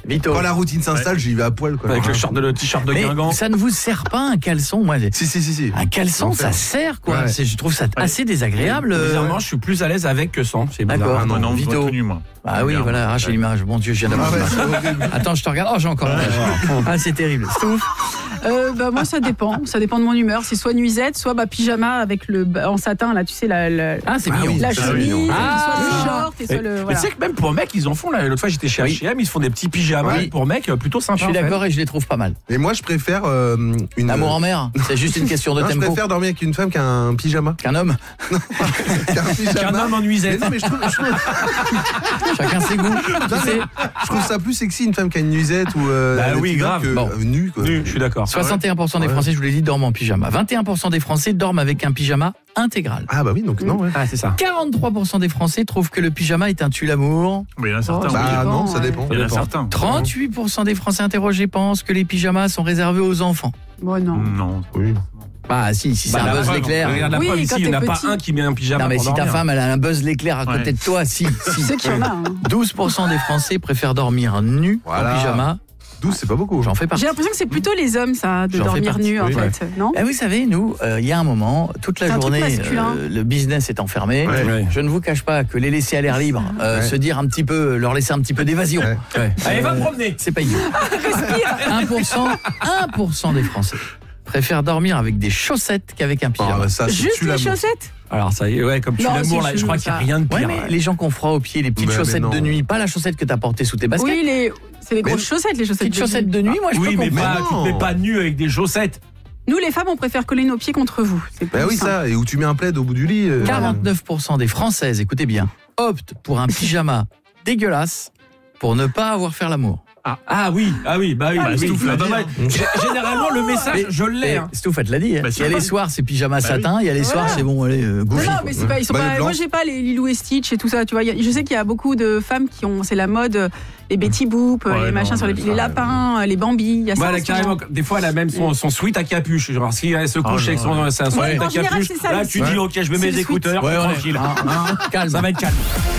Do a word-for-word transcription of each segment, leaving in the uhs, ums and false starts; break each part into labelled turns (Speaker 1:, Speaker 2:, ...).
Speaker 1: Vito.
Speaker 2: Quand la routine s'installe, j'y vais à poil. Quoi.
Speaker 3: Avec le, short de, le t-shirt de
Speaker 1: Mais
Speaker 3: Guingamp.
Speaker 1: ça ne vous sert pas un caleçon, moi.
Speaker 2: Si, si, si, si.
Speaker 1: Un caleçon, ça sert, quoi.
Speaker 2: Ouais.
Speaker 1: C'est, je trouve ça assez désagréable. euh.
Speaker 3: Bizarrement, je suis plus à l'aise avec que sans. C'est bizarre.
Speaker 1: D'accord.
Speaker 4: Ah non, non,
Speaker 1: Vito.
Speaker 4: Vito. Tenu, moi.
Speaker 1: Ah oui,
Speaker 4: Bien.
Speaker 1: voilà, arrache
Speaker 4: Ouais.
Speaker 1: l'image. Mon Dieu, je viens d'avoir
Speaker 2: Ah ouais,
Speaker 1: l'image.
Speaker 2: c'est horrible.
Speaker 1: Attends, je te regarde. Oh, j'ai encore l'image. Ah, c'est terrible. Stouff.
Speaker 5: Euh, bah, moi, ça dépend. Ça dépend de mon humeur. C'est soit nuisette, soit bah, pyjama avec le en satin, là, tu sais, la, la,
Speaker 1: Ah, c'est
Speaker 2: Ah
Speaker 1: mignon.
Speaker 2: oui,
Speaker 5: la
Speaker 2: ça,
Speaker 5: chemise,
Speaker 2: c'est mignon.
Speaker 1: Ah.
Speaker 5: soit le short, et soit
Speaker 3: Mais,
Speaker 5: le.
Speaker 3: mais
Speaker 5: Voilà.
Speaker 3: tu sais que même pour mecs, ils en font là. L'autre fois, j'étais chez
Speaker 1: Oui.
Speaker 3: H et M, ils se font des petits pyjamas
Speaker 1: Oui.
Speaker 3: pour mecs, euh, plutôt sympa.
Speaker 1: Je suis d'accord et je les trouve pas mal.
Speaker 2: Et moi, je préfère euh, une.
Speaker 1: L'amour en mer, c'est juste une question de
Speaker 2: Non, je
Speaker 1: tempo.
Speaker 2: préfère dormir avec une femme qu'un pyjama.
Speaker 1: Qu'un homme,
Speaker 2: Qu'un pyjama.
Speaker 3: Qu'un homme en
Speaker 2: Mais
Speaker 3: nuisette.
Speaker 2: non, mais je trouve, je trouve-
Speaker 1: chacun ses goûts.
Speaker 2: non,
Speaker 1: Tu
Speaker 2: mais
Speaker 1: sais,
Speaker 2: je trouve ça plus sexy une femme qui a une nuisette ou. Euh,
Speaker 3: Bah oui,
Speaker 2: tu vois,
Speaker 3: grave.
Speaker 2: que,
Speaker 1: Bon.
Speaker 2: euh, nue, quoi.
Speaker 3: Nu, je suis d'accord.
Speaker 1: soixante et un pour cent des
Speaker 2: Ouais.
Speaker 1: Français, je vous l'ai dit, dorment en pyjama. vingt et un pour cent des Français dorment avec un pyjama intégral.
Speaker 2: Ah bah oui, donc non, ouais.
Speaker 3: Ah, c'est ça.
Speaker 1: quarante-trois pour cent des Français trouvent que le pyjama est un tue-l'amour.
Speaker 4: Mais il y en a certains.
Speaker 5: Oh,
Speaker 4: oui.
Speaker 2: Bah
Speaker 5: dépend,
Speaker 2: non, ça
Speaker 5: ouais.
Speaker 2: dépend.
Speaker 4: Il y en a certains.
Speaker 1: trente-huit pour cent des Français interrogés pensent que les pyjamas sont réservés aux enfants.
Speaker 5: Bon, non.
Speaker 4: Non.
Speaker 2: Oui.
Speaker 1: Bah si, si c'est
Speaker 3: Bah,
Speaker 1: un
Speaker 3: la
Speaker 1: buzz
Speaker 3: preuve,
Speaker 1: l'éclair.
Speaker 3: Regarde la
Speaker 5: Oui,
Speaker 3: preuve
Speaker 5: quand
Speaker 3: ici, il n'y en a
Speaker 5: t'es
Speaker 3: pas
Speaker 5: petit.
Speaker 3: un qui met un pyjama.
Speaker 1: Non mais
Speaker 3: pour
Speaker 1: si ta
Speaker 3: dormir.
Speaker 1: femme elle a un buzz l'éclair à côté
Speaker 4: Ouais.
Speaker 1: de toi, si, si.
Speaker 5: C'est qu'il y en a. Hein.
Speaker 1: douze pour cent des Français préfèrent dormir nus
Speaker 2: Voilà.
Speaker 1: en pyjama.
Speaker 2: douze, c'est pas beaucoup.
Speaker 1: J'en fais partie.
Speaker 5: J'ai l'impression que c'est plutôt les hommes, ça, de
Speaker 1: J'en fais
Speaker 5: dormir
Speaker 1: partie,
Speaker 5: nu, en
Speaker 2: oui.
Speaker 5: fait. Non
Speaker 1: Eh, vous savez, nous, euh, il y a un moment, toute la
Speaker 5: C'est un truc
Speaker 1: journée,
Speaker 5: masculin.
Speaker 1: euh, le business est enfermé.
Speaker 2: Ouais.
Speaker 3: Ouais.
Speaker 1: Je ne vous cache pas que les laisser à l'air libre, euh,
Speaker 2: Ouais.
Speaker 1: se dire un petit peu, leur laisser un petit peu d'évasion,
Speaker 2: Ouais.
Speaker 3: Ouais. Allez, va
Speaker 1: Euh,
Speaker 3: te promener.
Speaker 1: c'est pas idiot. un pour cent, un pour cent des Français préfèrent dormir avec des chaussettes qu'avec un
Speaker 2: Ah,
Speaker 1: pyjama.
Speaker 2: bah, ça, c'est
Speaker 5: Juste
Speaker 2: tue
Speaker 5: les
Speaker 2: l'amour.
Speaker 5: chaussettes
Speaker 3: Alors, ça y est, ouais, comme tu
Speaker 5: Non,
Speaker 3: l'amour,
Speaker 5: c'est
Speaker 3: là, je crois
Speaker 5: chelou,
Speaker 3: qu'il n'y a
Speaker 5: ça.
Speaker 3: rien de
Speaker 1: Ouais,
Speaker 3: pire.
Speaker 1: mais les gens qui ont froid aux pieds, les petites
Speaker 2: Mais- mais
Speaker 1: chaussettes
Speaker 2: non.
Speaker 1: de nuit, pas la chaussette que t'as portée sous tes baskets.
Speaker 5: Oui, les... c'est les
Speaker 2: Mais-
Speaker 5: grosses chaussettes, les chaussettes
Speaker 1: Petites
Speaker 5: de
Speaker 1: chaussettes
Speaker 5: nuit.
Speaker 1: de nuit, moi je
Speaker 3: Oui,
Speaker 1: peux
Speaker 3: mais
Speaker 1: comprendre.
Speaker 3: pas, tu te mets pas nu avec des chaussettes.
Speaker 5: Nous, les femmes, on préfère coller nos pieds contre vous. C'est plus
Speaker 2: Bah oui,
Speaker 5: simple.
Speaker 2: ça. Et où tu mets un plaid au bout du lit. euh,
Speaker 1: quarante-neuf pour cent des Françaises, écoutez bien, optent pour un pyjama dégueulasse pour ne pas avoir faire l'amour.
Speaker 3: Ah, ah oui, ah oui, bah oui,
Speaker 4: Ah,
Speaker 3: bah,
Speaker 4: Stouff
Speaker 3: oui.
Speaker 4: l'a
Speaker 3: Bah,
Speaker 4: dit,
Speaker 3: bah,
Speaker 4: hein.
Speaker 3: g- Généralement, le message, je l'ai. hein.
Speaker 1: Stouff, elle te l'a dit. hein.
Speaker 4: Bah,
Speaker 1: il
Speaker 4: c'est
Speaker 1: y a les
Speaker 4: vrai.
Speaker 1: soirs, c'est pyjama
Speaker 4: Bah
Speaker 1: satin. Il y a les soirs,
Speaker 5: Voilà.
Speaker 1: c'est bon, allez, euh,
Speaker 5: Non,
Speaker 1: goofy.
Speaker 5: non, mais c'est pas, ils sont
Speaker 2: Bah,
Speaker 5: pas.
Speaker 2: blanc.
Speaker 5: Moi, j'ai pas les Lilou et Stitch et tout ça. Tu vois, il y a- je sais qu'il y a beaucoup de femmes qui ont, c'est la mode, euh, les Betty Boop, euh,
Speaker 4: Ouais,
Speaker 5: les machins
Speaker 4: non,
Speaker 5: sur les,
Speaker 4: mais
Speaker 5: les
Speaker 4: ça,
Speaker 5: lapins, euh, les Bambi. Il y a ça.
Speaker 3: Bah, elle
Speaker 5: en
Speaker 3: a
Speaker 5: ce
Speaker 3: carrément,
Speaker 5: moment.
Speaker 3: des fois, elle a même son, son sweat à capuche. Genre, si elle se couche
Speaker 4: Oh,
Speaker 3: avec
Speaker 4: non,
Speaker 3: son, sa sweat
Speaker 5: Ouais,
Speaker 3: à
Speaker 5: en général,
Speaker 3: capuche,
Speaker 5: c'est ça,
Speaker 3: là,
Speaker 5: le
Speaker 3: tu
Speaker 5: sweat.
Speaker 3: dis, ok, je mets
Speaker 5: C'est
Speaker 3: mes
Speaker 5: le sweat.
Speaker 3: écouteurs,
Speaker 1: Ouais, on est-
Speaker 3: tranquille.
Speaker 1: hein, hein, calme.
Speaker 3: Ça va être calme.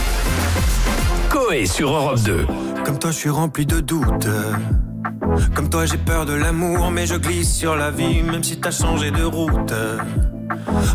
Speaker 6: Coé sur Europe deux.
Speaker 7: Comme toi, je suis rempli de doutes. Comme toi, j'ai peur de l'amour, mais je glisse sur la vie, même si t'as changé de route.